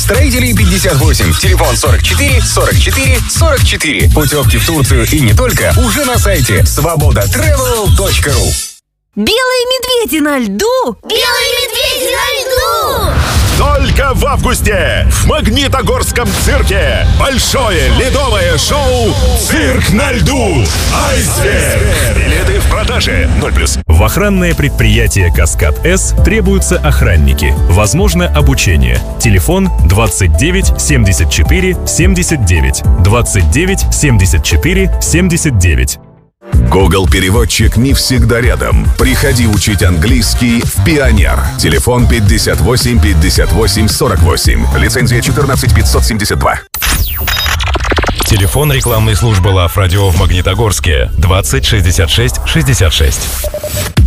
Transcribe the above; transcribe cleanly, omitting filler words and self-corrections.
Строителей 58. Телефон 44 44 44. Путевки в Турцию и не только уже на сайте svobodatravel.ru. Белые медведи на льду! Белые медведи на льду! Только в августе в Магнитогорском цирке большое ледовое шоу «Цирк на льду». Айсберг. Билеты в продаже 0+. В охранное предприятие «Каскад-С» требуются охранники. Возможно обучение. Телефон 29 74 79. 29 74 79. Google переводчик не всегда рядом. Приходи учить английский в Пионер. Телефон 58 58 48. Лицензия 14 572. Телефон рекламной службы Лав Радио в Магнитогорске 20 66 66.